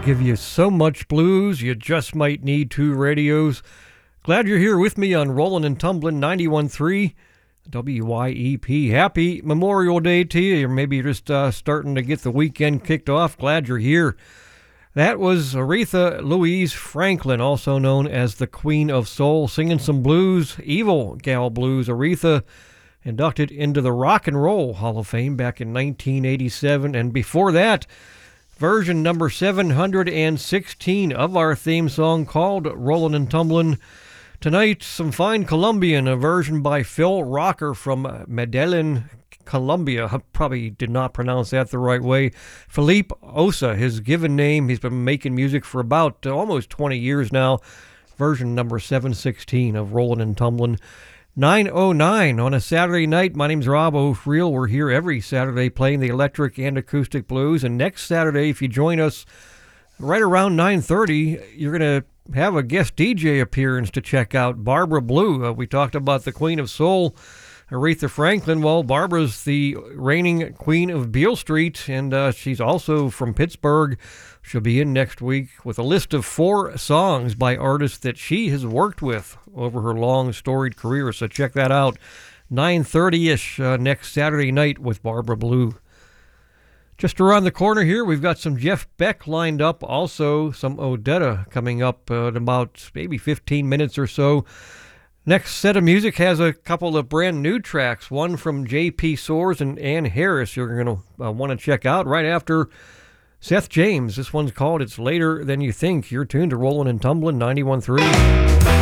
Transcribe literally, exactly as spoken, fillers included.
give you so much blues, you just might need two radios. Glad you're here with me on Rollin' and Tumblin' ninety-one point three W Y E P. Happy Memorial Day to you, or maybe you're just uh, starting to get the weekend kicked off. Glad you're here. That was Aretha Louise Franklin, also known as the Queen of Soul, singing some blues, Evil Gal Blues. Aretha inducted into the Rock and Roll Hall of Fame back in nineteen eighty-seven, and before that, version number seven hundred sixteen of our theme song called Rollin' and Tumblin'. Tonight, some fine Colombian, a version by Phil Rocker from Medellin, Colombia. I probably did not pronounce that the right way. Felipe Osa, his given name. He's been making music for about uh, almost twenty years now. Version number seven sixteen of Rollin' and Tumblin'. nine oh nine on a Saturday night. My name's Rob O'Friel. We're here every Saturday playing the electric and acoustic blues. And next Saturday, if you join us right around nine thirty, you're going to have a guest D J appearance to check out, Barbara Blue. Uh, we talked about the Queen of Soul, Aretha Franklin. Well, Barbara's the reigning queen of Beale Street, and uh, she's also from Pittsburgh. She'll be in next week with a list of four songs by artists that she has worked with over her long, storied career. So check that out, nine thirty-ish uh, next Saturday night with Barbara Blue. Just around the corner here, we've got some Jeff Beck lined up. Also, some Odetta coming up uh, in about maybe fifteen minutes or so. Next set of music has a couple of brand new tracks. One from J P Soares and Ann Harris you're going to uh, want to check out right after Seth James. This one's called It's Later Than You Think. You're tuned to Rollin' and Tumblin' ninety-one point three.